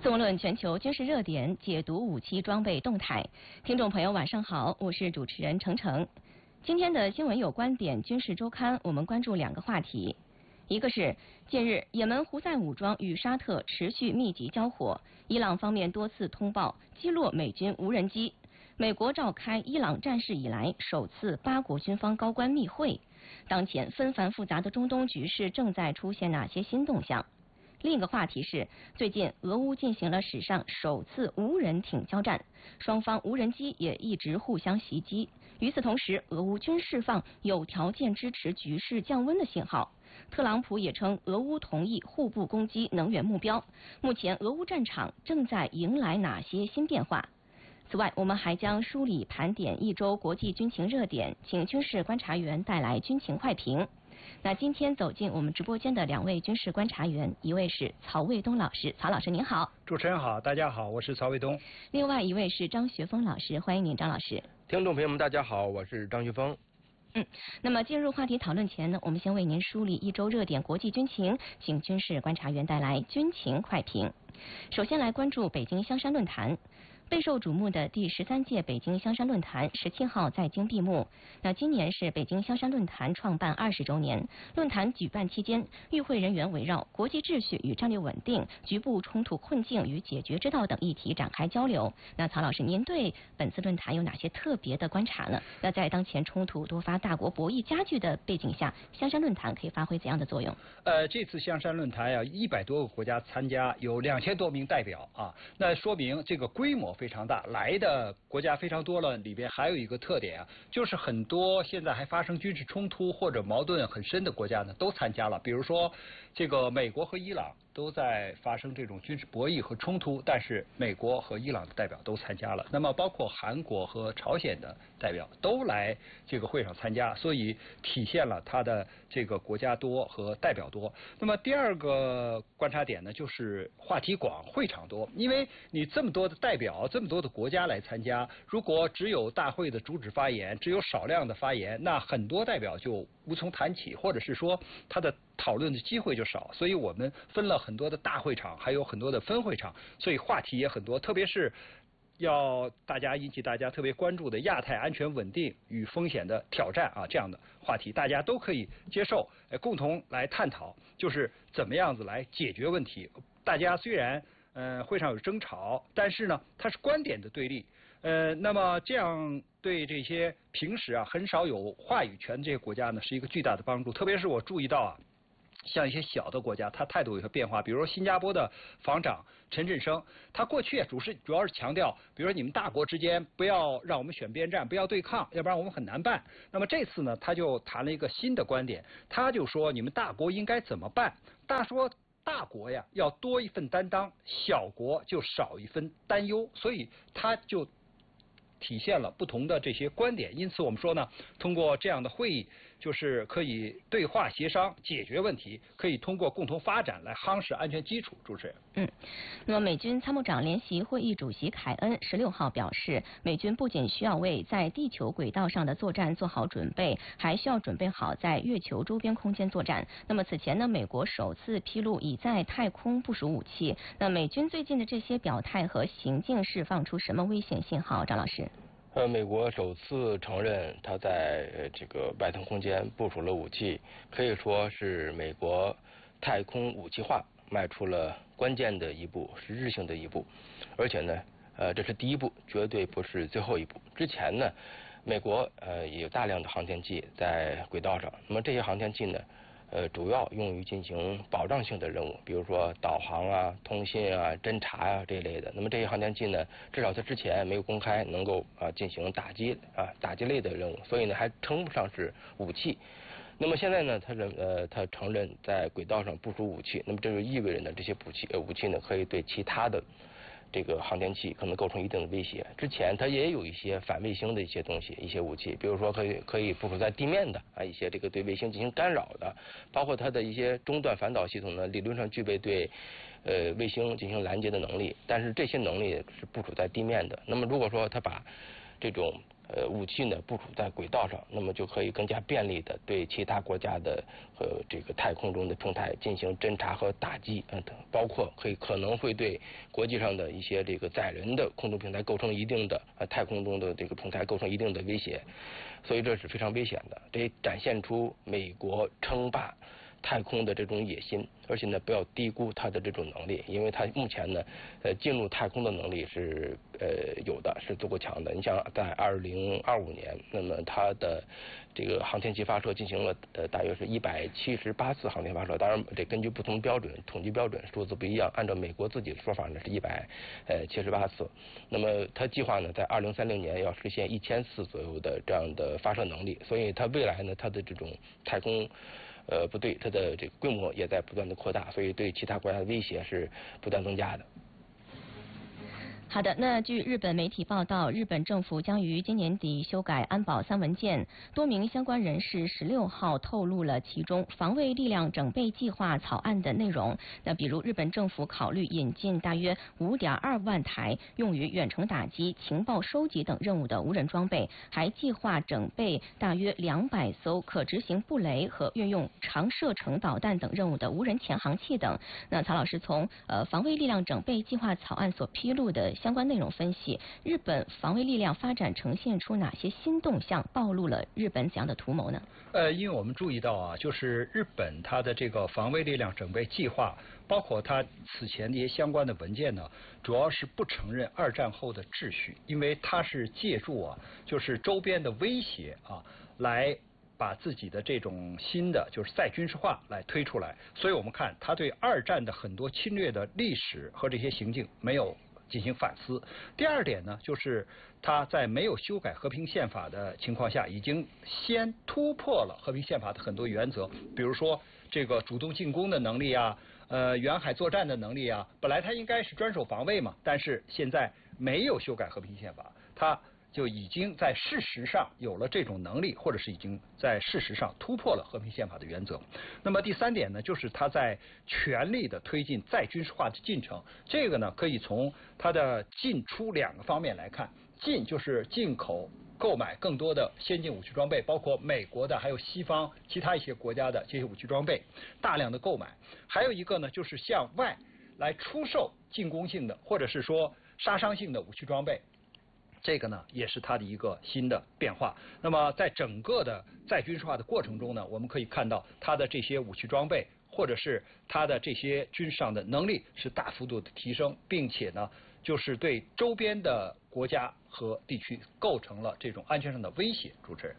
纵论全球军事热点，解读武器装备动态。听众朋友晚上好，我是主持人程程。今天的新闻有观点军事周刊，我们关注两个话题。一个是近日也门胡塞武装与沙特持续密集交火，伊朗方面多次通报击落美军无人机。美国召开伊朗战事以来首次8国军方高官密会。当前纷繁复杂的中东局势正在出现哪些新动向？另一个话题是，最近俄乌进行了史上首次无人艇交战，双方无人机也一直互相袭击。与此同时，俄乌均释放有条件支持局势降温的信号。特朗普也称，俄乌同意互不攻击能源目标。目前，俄乌战场正在迎来哪些新变化？此外，我们还将梳理盘点一周国际军情热点，请军事观察员带来军情快评。那今天走进我们直播间的两位军事观察员，一位是曹卫东老师，曹老师您好。 主持人好，大家好，我是曹卫东。 另外一位是张学峰老师，欢迎您，张老师。 听众朋友们大家好，我是张学峰。 那么进入话题讨论前呢，我们先为您梳理一周热点国际军情，请军事观察员带来军情快评。首先来关注北京香山论坛。备受瞩目的第13届北京香山论坛17号在京闭幕。那今年是北京香山论坛创办20周年。论坛举办期间，与会人员围绕国际秩序与战略稳定、局部冲突困境与解决之道等议题展开交流。那曹老师，您对本次论坛有哪些特别的观察呢？那在当前冲突多发、大国博弈加剧的背景下，香山论坛可以发挥怎样的作用？ 这次香山论坛100多个国家参加，有2000多名代表啊，那说明这个规模非常大，来的国家非常多了。里边还有一个特点啊，就是很多现在还发生军事冲突或者矛盾很深的国家呢，都参加了。比如说，这个美国和伊朗都在发生这种军事博弈和冲突，但是美国和伊朗的代表都参加了。那么包括韩国和朝鲜的代表都来这个会上参加，所以体现了他的这个国家多和代表多。那么第二个观察点呢，就是话题广、会场多。因为你这么多的代表、这么多的国家来参加，如果只有大会的主旨发言，只有少量的发言，那很多代表就无从谈起，或者是说他的讨论的机会就少。所以我们分了很多的大会场，还有很多的分会场，所以话题也很多，特别是要引起大家特别关注的亚太安全稳定与风险的挑战啊，这样的话题大家都可以接受，共同来探讨，就是怎么样子来解决问题。大家虽然会上有争吵，但是呢，它是观点的对立。那么这样对这些平时很少有话语权的这些国家呢，是一个巨大的帮助。特别是我注意到像一些小的国家，他态度有些变化。比如说新加坡的防长陈振声，他过去主要是强调，比如说你们大国之间不要让我们选边站，不要对抗，要不然我们很难办。那么这次呢，他就谈了一个新的观点，他就说你们大国应该怎么办？大国要多一份担当，小国就少一份担忧，所以他就体现了不同的这些观点。因此我们说呢，通过这样的会议，就是可以对话协商解决问题，可以通过共同发展来夯实安全基础。主持人。 那么美军参谋长联席会议主席凯恩16号表示，美军不仅需要为在地球轨道上的作战做好准备，还需要准备好在月球周边空间作战。那么此前呢，美国首次披露已在太空部署武器。那美军最近的这些表态和行径释放出什么危险信号？张老师。 美国首次承认他在这个外太空间部署了武器，可以说是美国太空武器化迈出了关键的一步，实质性的一步。而且呢，这是第一步，绝对不是最后一步。之前呢，美国也有大量的航天器在轨道上，那么这些航天器呢，主要用于进行保障性的任务，比如说导航通信侦察这一类的。那么这些航天器呢，至少在之前没有公开能够进行打击类的任务，所以呢还称不上是武器。那么现在呢，他承认在轨道上部署武器，那么这就意味着呢，这些武器呢可以对其他的这个航天器可能构成一定的威胁。之前它也有一些反卫星的一些东西、一些武器，比如说可以部署在地面的一些这个对卫星进行干扰的，包括它的一些中段反导系统呢，理论上具备对卫星进行拦截的能力，但是这些能力是部署在地面的。那么如果说它把这种武器呢部署在轨道上，那么就可以更加便利的对其他国家的这个太空中的平台进行侦察和打击，包括可能会对国际上的一些这个载人的空中平台构成一定的太空中的这个平台构成一定的威胁，所以这是非常危险的，这也展现出美国称霸太空的这种野心，而且呢，不要低估它的这种能力，因为它目前呢，进入太空的能力是有的，是足够强的。你像在2025年，那么它的这个航天器发射进行了大约是178次航天发射，当然这根据不同标准统计标准数字不一样，按照美国自己的说法呢是178次。那么它计划呢在2030年要实现1000次左右的这样的发射能力，所以它未来呢它的这种太空部队它的这个规模也在不断的扩大，所以对其他国家的威胁是不断增加的。 好的，那据日本媒体报道，日本政府将于今年底修改安保3文件，多名相关人士16号透露了其中防卫力量整备计划草案的内容。那比如日本政府考虑引进大约5.2万台用于远程打击、情报收集等任务的无人装备，还计划整备大约200艘可执行布雷和运用长射程导弹等任务的无人潜航器等。那曹老师从防卫力量整备计划草案所披露的相关内容分析，日本防卫力量发展呈现出哪些新动向，暴露了日本怎样的图谋呢？ 因为我们注意到啊，就是日本它的这个防卫力量整备计划，包括它此前的一些相关的文件呢，主要是不承认2战后的秩序，因为它是借助就是周边的威胁来把自己的这种新的就是再军事化来推出来，所以我们看它对2战的很多侵略的历史和这些行径没有进行反思。第二点呢，就是他在没有修改和平宪法的情况下，已经先突破了和平宪法的很多原则，比如说这个主动进攻的能力啊，远海作战的能力啊，本来它应该是专守防卫嘛，但是现在没有修改和平宪法，它就已经在事实上有了这种能力，或者是已经在事实上突破了和平宪法的原则。那么第3点呢，就是他在全力的推进再军事化的进程。这个呢，可以从它的进出2个方面来看。进就是进口购买更多的先进武器装备，包括美国的，还有西方其他一些国家的这些武器装备，大量的购买。还有一个呢，就是向外来出售进攻性的或者是说杀伤性的武器装备。这个呢，也是它的一个新的变化。那么在整个的再军事化的过程中呢，我们可以看到它的这些武器装备或者是它的这些军事上的能力是大幅度的提升，并且呢，就是对周边的国家和地区构成了这种安全上的威胁。主持人。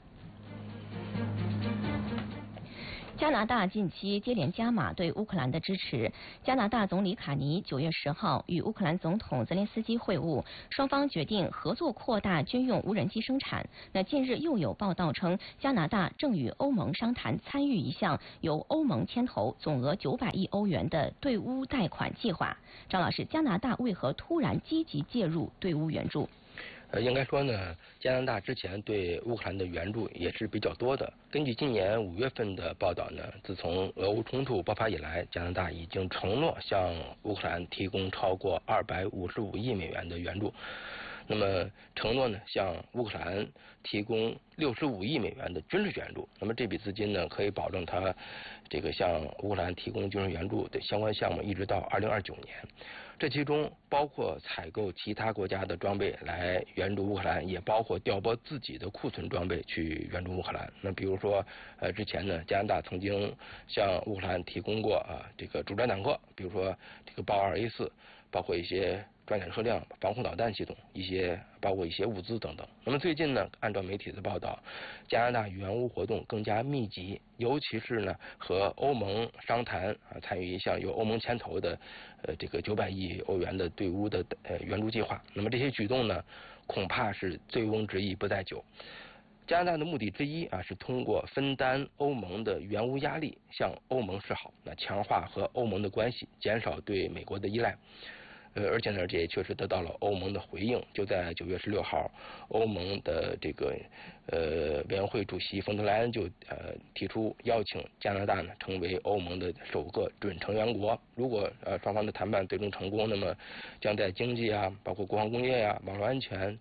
加拿大近期接连加码对乌克兰的支持。加拿大总理卡尼9月10号与乌克兰总统泽连斯基会晤，双方决定合作扩大军用无人机生产。那近日又有报道称，加拿大正与欧盟商谈参与一项由欧盟牵头、总额900亿欧元的对乌贷款计划。张老师，加拿大为何突然积极介入对乌援助？ 应该说呢，加拿大之前对乌克兰的援助也是比较多的。根据今年5月份的报道呢，自从俄乌冲突爆发以来，加拿大已经承诺向乌克兰提供超过255亿美元的援助。那么承诺呢，向乌克兰提供65亿美元的军事援助。那么这笔资金呢，可以保证它这个向乌克兰提供军事援助的相关项目一直到2029年。这其中包括采购其他国家的装备来援助乌克兰，也包括调拨自己的库存装备去援助乌克兰。那比如说，之前呢，加拿大曾经向乌克兰提供过这个主战坦克，比如说这个豹2A4，包括一些装甲车辆、防空导弹系统，包括一些物资等等。那么最近呢，按照媒体的报道，加拿大援乌活动更加密集，尤其是呢和欧盟商谈参与一项由欧盟牵头的这个900亿欧元的对乌的援助计划。那么这些举动呢，恐怕是醉翁之意不在酒。加拿大的目的之一是通过分担欧盟的援乌压力，向欧盟示好，强化和欧盟的关系，减少对美国的依赖。而且呢，这也确实得到了欧盟的回应。就在9月16号，欧盟的这个委员会主席冯德莱恩就提出邀请加拿大呢成为欧盟的首个准成员国。如果双方的谈判最终成功，那么将在经济包括国防工业网络安全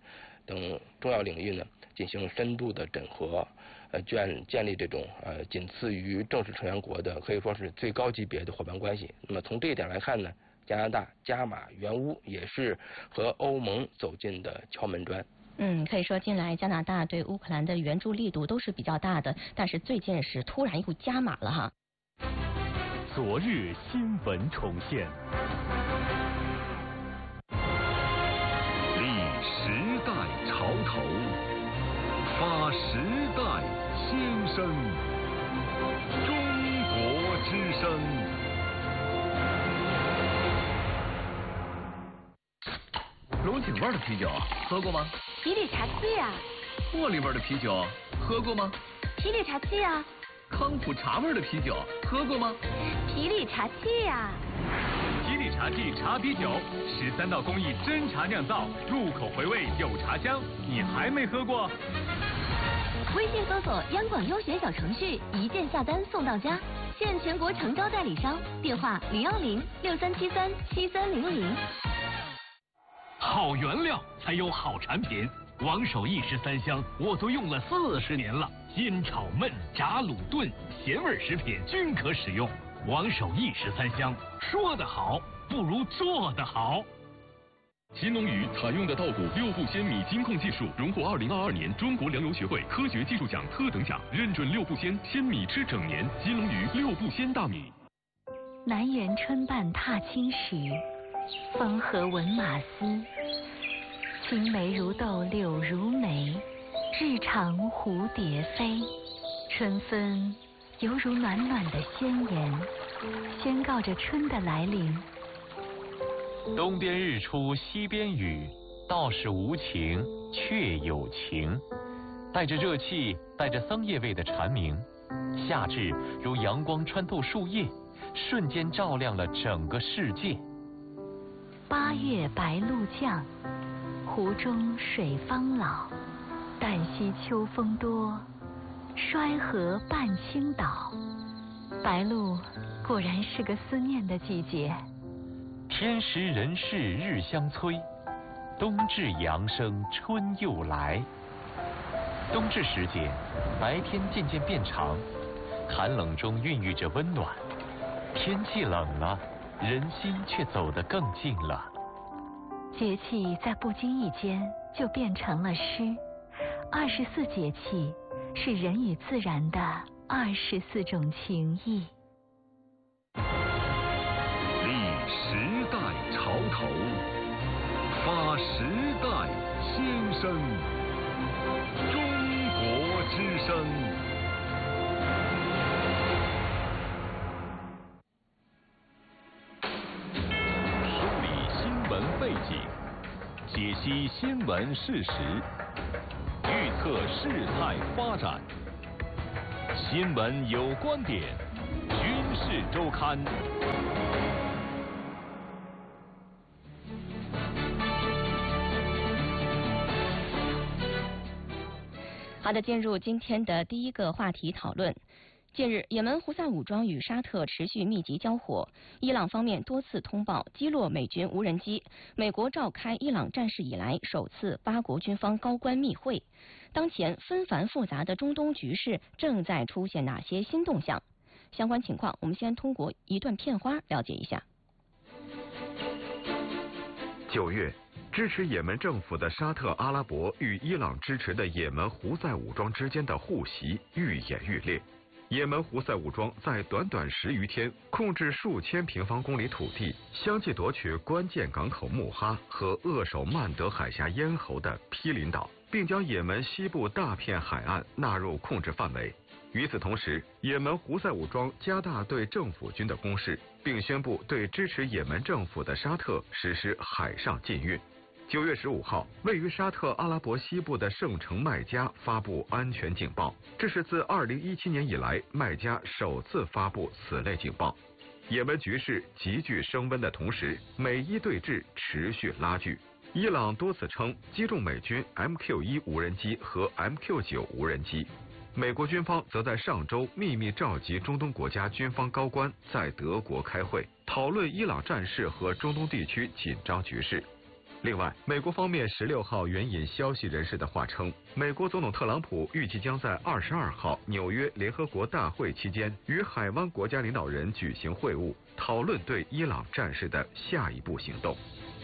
等重要领域呢进行深度的整合，建立这种仅次于正式成员国的可以说是最高级别的伙伴关系。那么从这一点来看呢，加拿大加码援乌也是和欧盟走近的敲门砖。 可以说近来加拿大对乌克兰的援助力度都是比较大的，但是最近是突然又加码了哈。 昨日新闻重现， 立时代潮头，发时代先声，中国之声。 龙井味的啤酒喝过吗？ 皮里茶七呀。 茉莉味的啤酒喝过吗？ 皮里茶七呀。 康普茶味的啤酒喝过吗？ 皮里茶七呀。 皮里茶七茶啤酒，13道工艺真茶酿造，入口回味有茶香，你还没喝过？ 微信搜索央广优选小程序，一键下单送到家，现全国诚招代理商，电话010-6373-7300。 好原料才有好产品，王守义13香我都用了40年了，腌炒焖炸卤炖咸味食品均可使用。王守义13香，说得好不如做得好。 新农鱼采用的稻谷6步鲜米金控技术，荣获2022年中国粮油学会科学技术奖特等奖，认准6步鲜米吃整年。新农鱼6步鲜大米。 南园春半踏青时，风和闻马嘶。青梅如豆柳如眉，日长蝴蝶飞。春分犹如暖暖的宣言，宣告着春的来临。 东边日出西边雨，道是无晴却有晴。带着热气带着桑叶味的蝉鸣，夏至如阳光穿透树叶，瞬间照亮了整个世界。 8月白露降，湖中水方老。旦夕秋风多，衰河半倾倒。白露果然是个思念的季节。 天时人事日相催，冬至阳生春又来。冬至时节，白天渐渐变长，寒冷中孕育着温暖。天气冷了，人心却走得更近了。 节气在不经意间就变成了诗。24节气是人与自然的24种情谊。 立时代潮头，发时代先声，中国之声。梳理新闻背景，解析新闻事实，预测事态发展。新闻有观点，军事周刊。 好的，进入今天的第一个话题讨论。近日，也门胡塞武装与沙特持续密集交火，伊朗方面多次通报击落美军无人机。美国召开伊朗战事以来首次8国军方高官密会。当前纷繁复杂的中东局势正在出现哪些新动向？相关情况，我们先通过一段片花了解一下。 9月，支持也门政府的沙特阿拉伯与伊朗支持的也门胡塞武装之间的互袭愈演愈烈。也门胡塞武装在短短10余天控制数千平方公里土地，相继夺取关键港口穆哈和扼守曼德海峡咽喉的毗邻岛，并将也门西部大片海岸纳入控制范围。与此同时，也门胡塞武装加大对政府军的攻势，并宣布对支持也门政府的沙特实施海上禁运。9月15号，位于沙特阿拉伯西部的圣城麦加发布安全警报，这是自2017年以来麦加首次发布此类警报。也门局势急剧升温的同时，美伊对峙持续拉锯。伊朗多次称击中美军 MQ-1 无人机和 MQ-9 无人机。美国军方则在上周秘密召集中东国家军方高官在德国开会，讨论伊朗战事和中东地区紧张局势。 另外，美国方面16号援引消息人士的话称，美国总统特朗普预计将在22号纽约联合国大会期间与海湾国家领导人举行会晤，讨论对伊朗战事的下一步行动。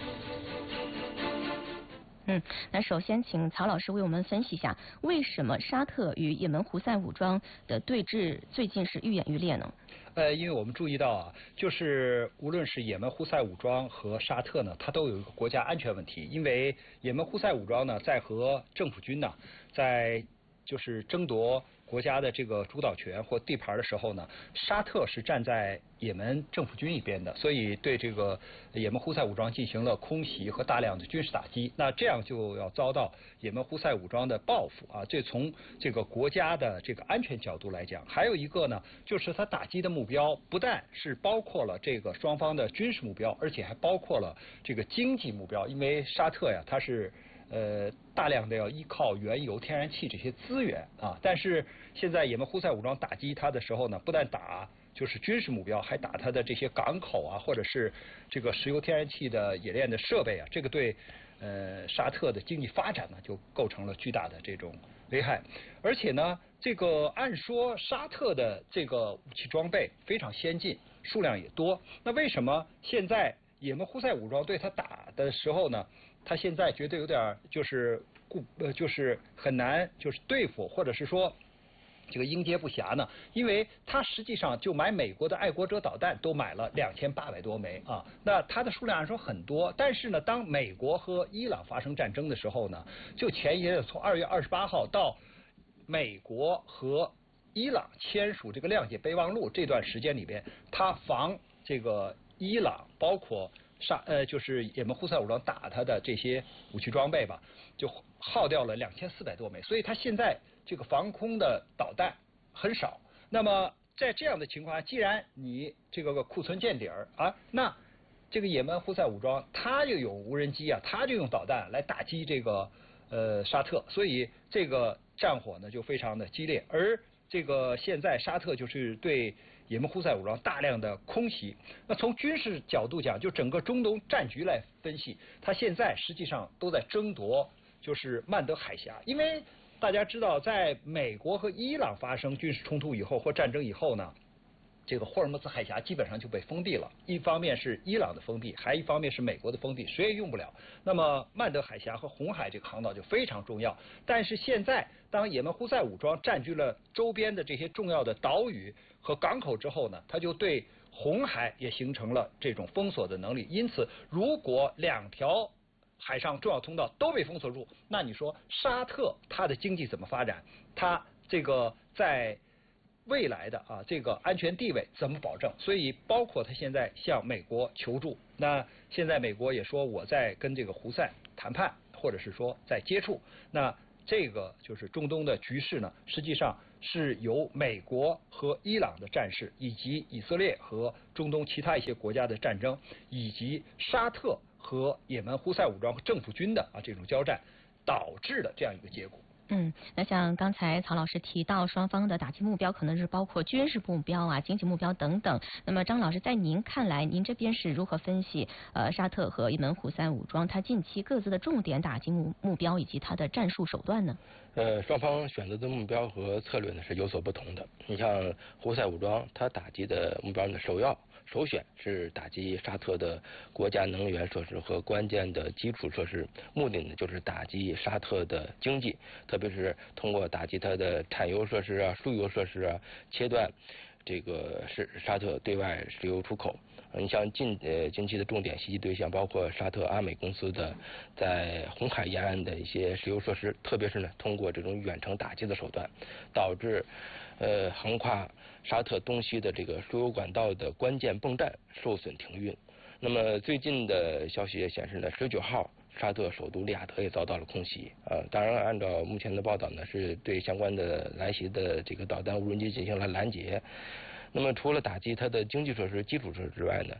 那首先请曹老师为我们分析一下，为什么沙特与也门胡塞武装的对峙最近是愈演愈烈呢？ 因为我们注意到啊，就是无论是也门胡塞武装和沙特呢，它都有一个国家安全问题。因为也门胡塞武装呢，在和政府军呢，在就是争夺国家的这个主导权或地盘的时候呢，沙特是站在也门政府军一边的，所以对这个也门胡塞武装进行了空袭和大量的军事打击。那这样就要遭到也门胡塞武装的报复啊！这从这个国家的这个安全角度来讲，还有一个呢，就是它打击的目标不但是包括了这个双方的军事目标，而且还包括了这个经济目标，因为沙特呀，它是大量的要依靠原油、天然气这些资源啊，但是现在也门胡塞武装打击它的时候呢，不但打就是军事目标，还打它的这些港口啊，或者是这个石油、天然气的冶炼的设备啊，这个对沙特的经济发展呢，就构成了巨大的这种危害。而且呢，这个按说沙特的这个武器装备非常先进，数量也多，那为什么现在也门胡塞武装对他打的时候呢，他现在觉得有点就是很难就是对付，或者是说这个应接不暇呢？因为他实际上就买美国的爱国者导弹都买了2800多枚啊，那它的数量按说很多，但是呢，当美国和伊朗发生战争的时候呢，就前一天从2月28号到美国和伊朗签署这个谅解备忘录这段时间里边，他防这个伊朗包括就是也门胡塞武装打他的这些武器装备吧，就耗掉了2400多枚，所以他现在这个防空的导弹很少。那么在这样的情况下，既然你这个库存见底儿啊，那这个也门胡塞武装他就用无人机啊，他就用导弹来打击这个沙特，所以这个战火呢就非常的激烈。而这个现在沙特就是对也门胡塞武装大量的空袭。那从军事角度讲，就整个中东战局来分析，它现在实际上都在争夺就是曼德海峡。因为大家知道，在美国和伊朗发生军事冲突以后或战争以后呢，这个霍尔木兹海峡基本上就被封闭了，一方面是伊朗的封闭，还一方面是美国的封闭，谁也用不了。那么曼德海峡和红海这个航道就非常重要。但是现在当也门胡塞武装占据了周边的这些重要的岛屿和港口之后呢，它就对红海也形成了这种封锁的能力。因此，如果2条海上重要通道都被封锁住，那你说沙特它的经济怎么发展？它这个在未来的这个安全地位怎么保证？所以包括他现在向美国求助。那现在美国也说我在跟这个胡塞谈判，或者是说在接触。那这个就是中东的局势呢，实际上是由美国和伊朗的战事，以及以色列和中东其他一些国家的战争，以及沙特和也门胡塞武装和政府军的这种交战导致的这样一个结果。 那像刚才曹老师提到，双方的打击目标可能是包括军事目标啊、经济目标等等。那么张老师，在您看来，您这边是如何分析沙特和也门胡塞武装它近期各自的重点打击目标以及它的战术手段呢？ 双方选择的目标和策略呢是有所不同的。你像胡塞武装，它打击的目标呢首选是打击沙特的国家能源设施和关键的基础设施，目的呢就是打击沙特的经济，特别是通过打击它的产油设施啊、输油设施啊，切断这个是沙特对外石油出口。你像近期的重点袭击对象包括沙特阿美公司的在红海沿岸的一些石油设施，特别是呢通过这种远程打击的手段，导致横跨沙特东西的这个输油管道的关键泵站受损停运。那么最近的消息也显示呢，19号沙特首都利雅得也遭到了空袭。当然按照目前的报道呢，是对相关的来袭的这个导弹无人机进行了拦截。那么除了打击它的经济设施、基础设施之外呢，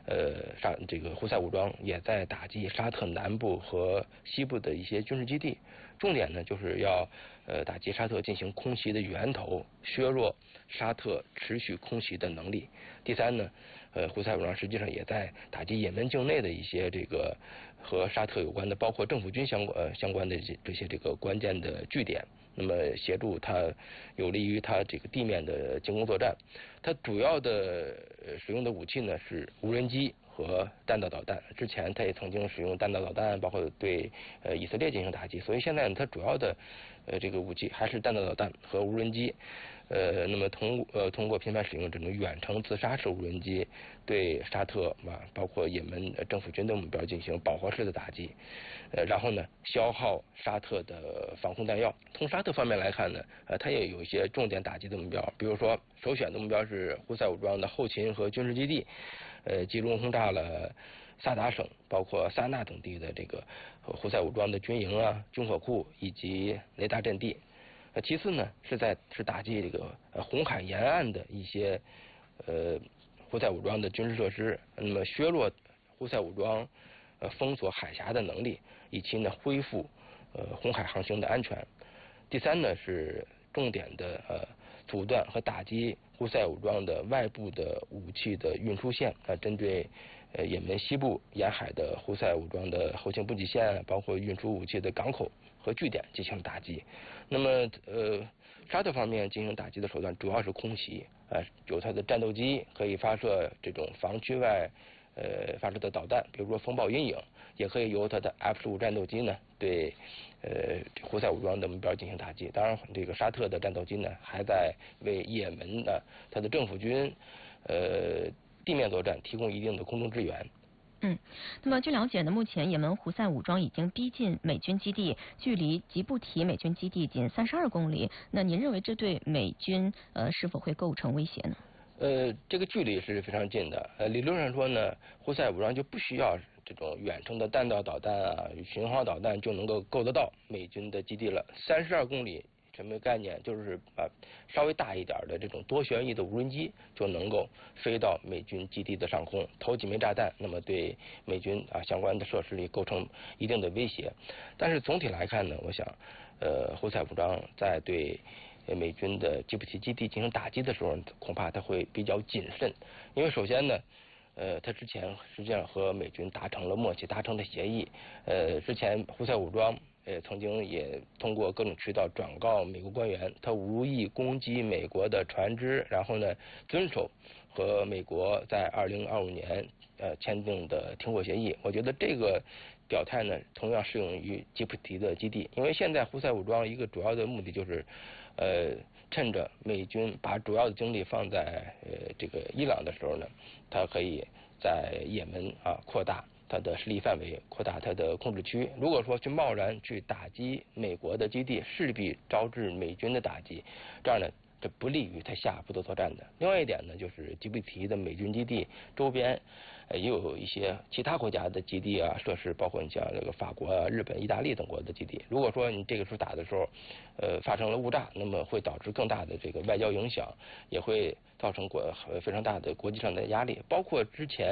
这个胡塞武装也在打击沙特南部和西部的一些军事基地，重点呢就是要打击沙特进行空袭的源头，削弱沙特持续空袭的能力。第三呢，胡塞武装实际上也在打击也门境内的一些这个和沙特有关的，包括政府军相关的这些这个关键的据点。那么协助它，有利于它这个地面的进攻作战。它主要的使用的武器呢是无人机和弹道导弹。之前它也曾经使用弹道导弹，包括对以色列进行打击。所以现在呢，它主要的这个武器还是弹道导弹和无人机。那么通过频繁使用这种远程自杀式无人机，对沙特包括也门政府军的目标进行饱和式的打击，然后呢消耗沙特的防空弹药。从沙特方面来看呢，它也有一些重点打击的目标，比如说首选的目标是胡塞武装的后勤和军事基地，集中轰炸了萨达省，包括萨那等地的这个胡塞武装的军营啊、军火库以及雷达阵地。其次呢，是打击这个红海沿岸的一些胡塞武装的军事设施，那么削弱胡塞武装封锁海峡的能力，以期呢恢复红海航行的安全。第三呢是重点的阻断和打击胡塞武装的外部的武器的运输线，针对也门西部沿海的胡塞武装的后勤补给线，包括运输武器的港口和据点进行打击。那么沙特方面进行打击的手段主要是空袭，有它的战斗机可以发射这种防区外发射的导弹，比如说风暴阴影，也可以由它的 F-15战斗机呢对胡塞武装的目标进行打击。当然，这个沙特的战斗机呢还在为也门的它的政府军地面作战提供一定的空中支援。 那么据了解呢，目前也门胡塞武装已经逼近美军基地，距离吉布提美军基地仅32公里。那您认为这对美军是否会构成威胁呢？ 这个距离是非常近的。理论上说呢，胡塞武装就不需要这种远程的弹道导弹啊、巡航导弹就能够够得到美军的基地了。32公里。什么概念？就是稍微大一点的这种多旋翼的无人机就能够飞到美军基地的上空，投几枚炸弹，那么对美军相关的设施里构成一定的威胁。但是总体来看呢，我想，胡塞武装在对美军的吉布提基地进行打击的时候，恐怕他会比较谨慎，因为首先呢，他之前实际上和美军达成了默契，达成了协议。之前胡塞武装曾经也通过各种渠道转告美国官员，他无意攻击美国的船只，然后呢遵守和美国在2025年签订的停火协议。我觉得这个表态呢，同样适用于吉布提的基地，因为现在胡塞武装一个主要的目的就是趁着美军把主要的精力放在这个伊朗的时候呢，他可以在也门扩大它的势力范围，扩大它的控制区。如果说去贸然去打击美国的基地，势必招致美军的打击，这样呢，这不利于他下一步的作战的。另外一点呢，就是吉布提的美军基地周边也有一些其他国家的基地设施，包括你像这个法国日本、意大利等国的基地。如果说你这个时候打的时候，发生了误炸，那么会导致更大的这个外交影响，也会造成非常大的国际上的压力，包括之前。